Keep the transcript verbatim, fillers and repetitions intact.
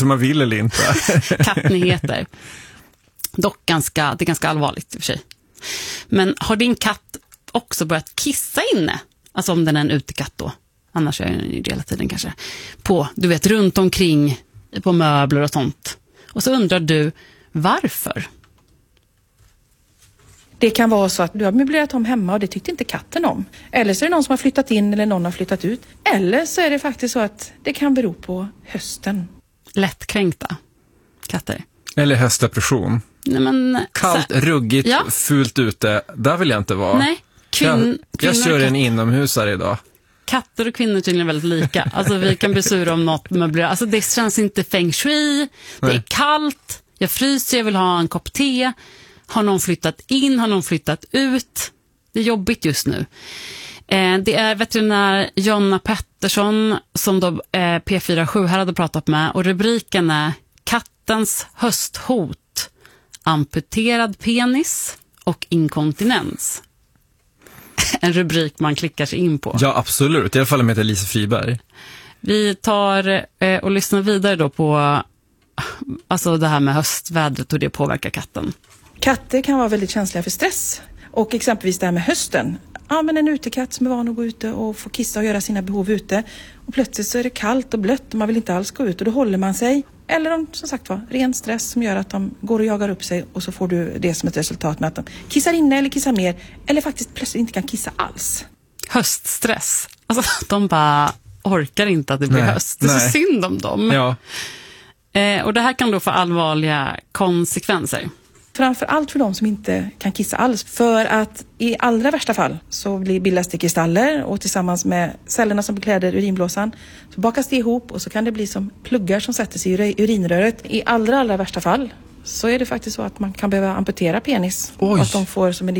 om man vill eller inte. Kattnyheter. Dock ganska, det är ganska allvarligt i och för sig. Men har din katt också börjat kissa inne? Alltså om den är en utekatt då. Annars är den ju hela tiden kanske. På, du vet, runt omkring på möbler och sånt. Och så undrar du, varför? Det kan vara så att du har möblerat om hemma och det tyckte inte katten om. Eller så är det någon som har flyttat in eller någon har flyttat ut. Eller så är det faktiskt så att det kan bero på hösten. Lättkränkta katter. Eller höstdepression. Nej, men, kallt, så, ruggigt, ja. Fult ute. Där vill jag inte vara. Nej, kvinn, jag, jag kör en inomhusare idag. Katter och kvinnor är tydligen väldigt lika. Alltså vi kan bli sura om något möblerar. Alltså det känns inte feng shui. Det Nej. är kallt. Jag fryser, jag vill ha en kopp te. Har någon flyttat in? Har någon flyttat ut? Det är jobbigt just nu. Eh, det är veterinär Jonna Pettersson som då eh, P fyra sju här hade pratat med. Och rubriken är Kattens hösthot. Amputerad penis och inkontinens. En rubrik man klickar sig in på. Ja, absolut. I alla fall om jag heter Lisa Friberg. Vi tar eh, och lyssnar vidare då på alltså det här med höstvädret och det påverkar katten. Katter kan vara väldigt känsliga för stress. Och exempelvis det här med hösten. Ja, men en utekatt som är van att gå ute och få kissa och göra sina behov ute. Och plötsligt så är det kallt och blött och man vill inte alls gå ut. Och då håller man sig. Eller om, som sagt var, ren stress som gör att de går och jagar upp sig. Och så får du det som ett resultat med att de kissar inne eller kissar mer. Eller faktiskt plötsligt inte kan kissa alls. Höststress. Alltså de bara orkar inte att det blir nej, höst. Det är nej. så synd om dem. Ja. Eh, och det här kan då få allvarliga konsekvenser. Framför allt för de som inte kan kissa alls. För att i allra värsta fall så blir bildas det kristaller och tillsammans med cellerna som bekläder urinblåsan så bakas det ihop och så kan det bli som pluggar som sätter sig i urinröret. I allra, allra värsta fall så är det faktiskt så att man kan behöva amputera penis. Oj. Och att de får som en